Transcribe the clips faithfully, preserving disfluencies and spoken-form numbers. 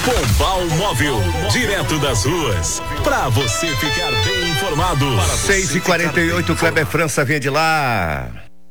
Pombal Móvel, direto das ruas, pra você ficar bem informado. seis e quarenta e oito, Kleber França, vem de lá.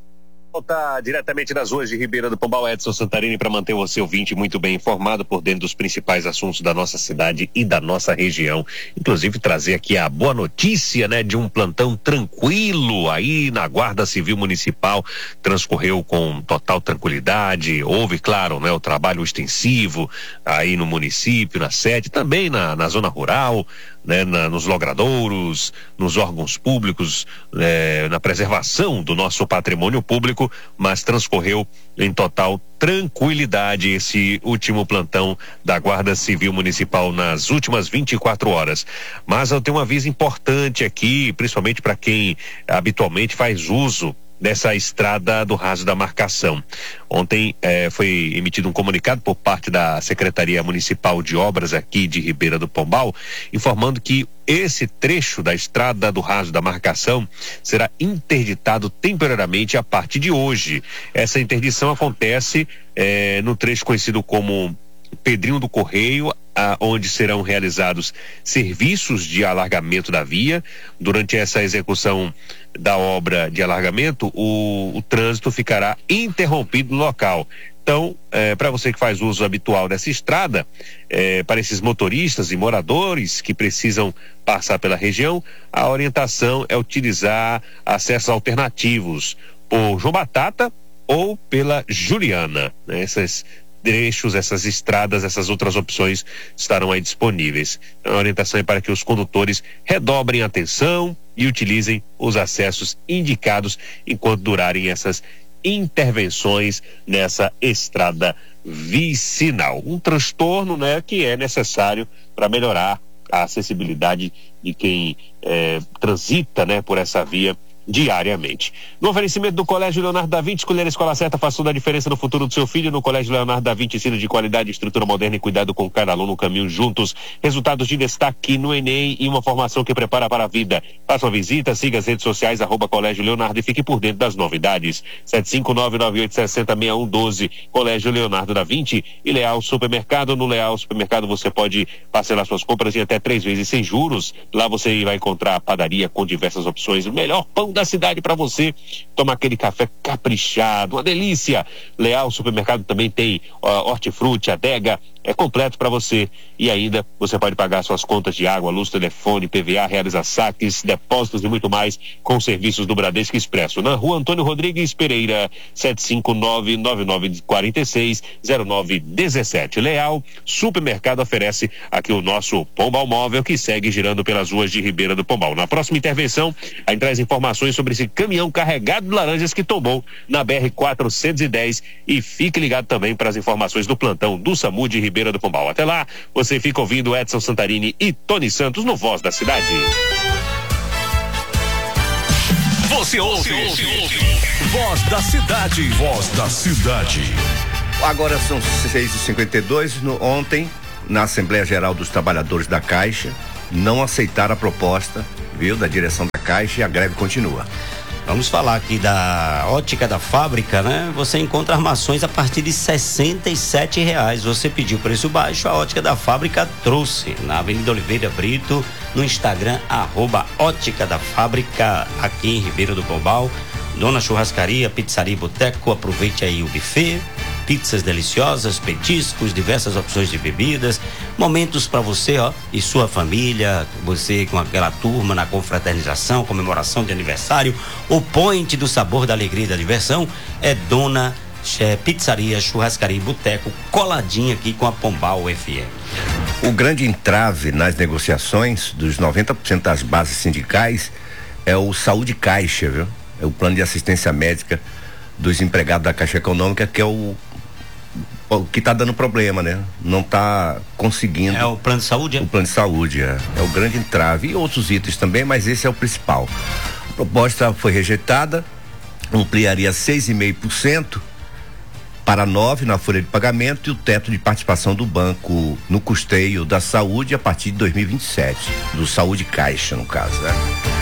Voltar diretamente das ruas de Ribeira do Pombal, Edson Santarini, para manter você ouvinte muito bem informado por dentro dos principais assuntos da nossa cidade e da nossa região. Inclusive trazer aqui a boa notícia, né, de um plantão tranquilo aí na Guarda Civil Municipal. Transcorreu com total tranquilidade. Houve, claro, né, o trabalho extensivo aí no município, na sede, também na, na zona rural, né, na, nos logradouros, nos órgãos públicos, né, na preservação do nosso patrimônio público, mas transcorreu em total tranquilidade esse último plantão da Guarda Civil Municipal nas últimas vinte e quatro horas. Mas eu tenho um aviso importante aqui, principalmente para quem habitualmente faz uso dessa estrada do raso da marcação. Ontem eh, foi emitido um comunicado por parte da Secretaria Municipal de Obras aqui de Ribeira do Pombal, informando que esse trecho da estrada do raso da marcação será interditado temporariamente a partir de hoje. Essa interdição acontece eh, no trecho conhecido como Pedrinho do Correio, a, onde serão realizados serviços de alargamento da via. Durante essa execução da obra de alargamento, o, o trânsito ficará interrompido no local. Então, eh, para você que faz uso habitual dessa estrada, eh, para esses motoristas e moradores que precisam passar pela região, a orientação é utilizar acessos alternativos por João Batata ou pela Juliana, né? Essas trechos, essas estradas, essas outras opções estarão aí disponíveis. Então, a orientação é para que os condutores redobrem a atenção e utilizem os acessos indicados enquanto durarem essas intervenções nessa estrada vicinal. Um transtorno, né, que é necessário para melhorar a acessibilidade de quem eh, transita, né, por essa via diariamente. No oferecimento do Colégio Leonardo da Vinci, escolher a escola certa faz toda a diferença no futuro do seu filho. No Colégio Leonardo da Vinci, ensino de qualidade, estrutura moderna e cuidado com cada aluno, caminho juntos. Resultados de destaque no Enem e uma formação que prepara para a vida. Faça uma visita, siga as redes sociais, arroba Colégio Leonardo, e fique por dentro das novidades. sete cinco nove nove oito seis zero seis um um doze, Colégio Leonardo da Vinci e Leal Supermercado. No Leal Supermercado você pode parcelar suas compras em até três vezes sem juros. Lá você vai encontrar a padaria com diversas opções, o melhor pão da cidade para você tomar aquele café caprichado, uma delícia. Leal Supermercado também tem uh, hortifruti, adega, é completo para você. E ainda você pode pagar suas contas de água, luz, telefone, P V A, realizar saques, depósitos e muito mais com serviços do Bradesco Expresso. Na rua Antônio Rodrigues Pereira, sete cinco nove nove nove quatro seis zero nove um sete. Leal Supermercado oferece aqui o nosso Pombal Móvel, que segue girando pelas ruas de Ribeira do Pombal. Na próxima intervenção, a gente traz informações sobre esse caminhão carregado de laranjas que tombou na B R quatrocentos e dez, e fique ligado também para as informações do plantão do SAMU de Ribeira do Pombal. Até lá, você fica ouvindo Edson Santarini e Tony Santos no Voz da Cidade. Você ouve, você ouve, ouve. Voz da Cidade. Voz da Cidade. Agora são seis e cinquenta e dois. No, ontem, na Assembleia Geral dos Trabalhadores da Caixa, não aceitaram a proposta, viu, da direção da Caixa, e a greve continua. Vamos falar aqui da Ótica da Fábrica, né? Você encontra armações a partir de sessenta e sete reais. Você pediu preço baixo, a Ótica da Fábrica trouxe. Na Avenida Oliveira Brito, no Instagram, arroba Ótica da Fábrica, aqui em Ribeira do Pombal. Dona Churrascaria, Pizzaria e Boteco, aproveite aí o buffet. Pizzas deliciosas, petiscos, diversas opções de bebidas, momentos para você, ó, e sua família, você com aquela turma na confraternização, comemoração de aniversário. O point do sabor, da alegria e da diversão é Dona é, Pizzaria, Churrascaria e Boteco, coladinha aqui com a Pombal F M. O grande entrave nas negociações dos noventa por cento das bases sindicais é o Saúde Caixa, viu? É o plano de assistência médica dos empregados da Caixa Econômica, que é o o que está dando problema, né? Não está conseguindo. É o plano de saúde? É? O plano de saúde, é. É o grande entrave. E outros itens também, mas esse é o principal. A proposta foi rejeitada, ampliaria seis vírgula cinco por cento para nove na folha de pagamento e o teto de participação do banco no custeio da saúde a partir de dois mil e vinte e sete, do Saúde Caixa, no caso, né?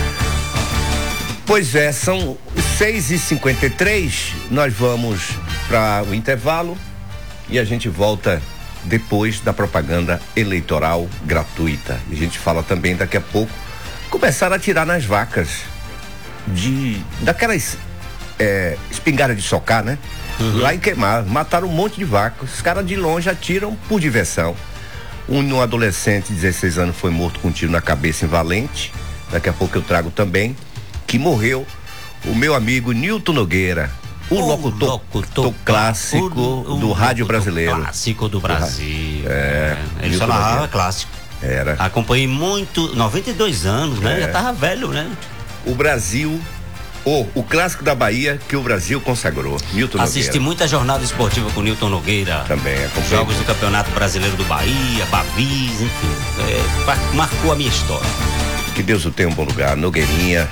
Pois é, são seis e cinquenta e três, nós vamos para o intervalo e a gente volta depois da propaganda eleitoral gratuita. E a gente fala também daqui a pouco, começaram a tirar nas vacas de daquelas é, espingarda de socar, né? Uhum. Lá em Queimar, mataram um monte de vacas. Os caras de longe atiram por diversão. Um, um adolescente de dezesseis anos foi morto com um tiro na cabeça em Valente. Daqui a pouco eu trago também que morreu o meu amigo Nilton Nogueira, o, o locutor, locutor clássico o, o, do rádio brasileiro. Clássico do Brasil. É, é. Ele só narrava clássico. Era. Acompanhei muito, noventa e dois anos, né? É. Já tava velho, né? O Brasil, oh, o clássico da Bahia que o Brasil consagrou. Nilton Nogueira. Assisti muita jornada esportiva com Nilton Nogueira. Também acompanhei. Jogos do Campeonato Brasileiro do Bahia, Bavis, enfim. É, marcou a minha história. Que Deus o tenha um bom lugar, Nogueirinha.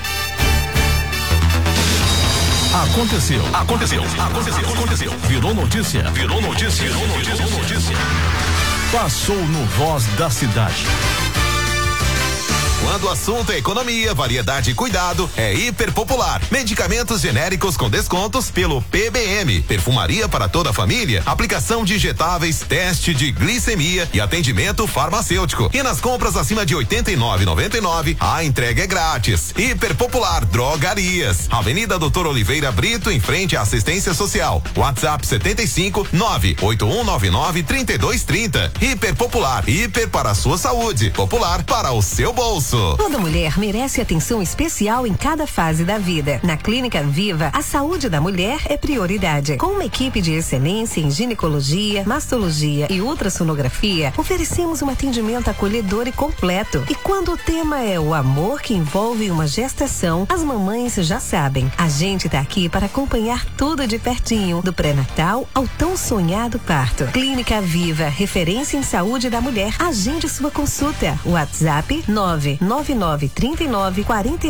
Aconteceu, aconteceu, aconteceu, aconteceu. Virou notícia, virou notícia, virou notícia, virou notícia. Passou no Voz da Cidade. Quando o assunto é economia, variedade e cuidado, é Hiper Popular. Medicamentos genéricos com descontos pelo P B M. Perfumaria para toda a família, aplicação de injetáveis, teste de glicemia e atendimento farmacêutico. E nas compras acima de oitenta e nove reais e noventa e nove centavos, a entrega é grátis. Hiper Popular Drogarias. Avenida Doutor Oliveira Brito, em frente à Assistência Social. WhatsApp setenta e cinco, nove oito um nove nove, trinta e dois trinta. Hiper Popular. Hiper para a sua saúde. Popular para o seu bolso. Toda mulher merece atenção especial em cada fase da vida. Na Clínica Viva, a saúde da mulher é prioridade. Com uma equipe de excelência em ginecologia, mastologia e ultrassonografia, oferecemos um atendimento acolhedor e completo. E quando o tema é o amor que envolve uma gestação, as mamães já sabem. A gente tá aqui para acompanhar tudo de pertinho, do pré-natal ao tão sonhado parto. Clínica Viva, referência em saúde da mulher. Agende sua consulta. WhatsApp nove nove nove, trinta e nove, quarenta